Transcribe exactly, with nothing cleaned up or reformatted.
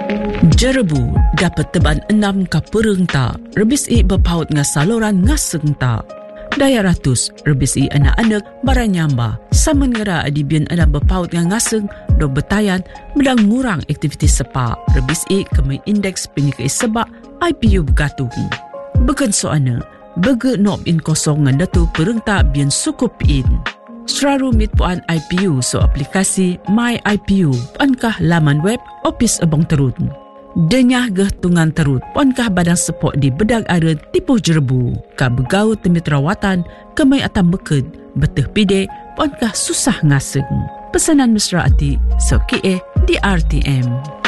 Jerebu dapat teban enam ka pereng ta, rebis i berpaut nga saluran ngaseng ta. Daya ratus, rebis i anak-anak baranyamba. Saman ngera adibian anak berpaut nga ngaseng, do betayan, medang ngurang aktivitas sepa. Rebis i kemai indeks penyikai sebak I P U bergatung. Beken soana, bege nob in kosong ngan datu pereng ta bian sukup in. Seraru mit puan I P U so aplikasi My I P U, puankah laman web Opis Abang Terut. Denyah geh tungan terut, puankah badang sepok di bedag ada tipu jerebu. Ka begau temit rawatan, kemai atam beked, beteh pide, puankah susah ngaseng. Pesanan mesra ati, so kie di R T M.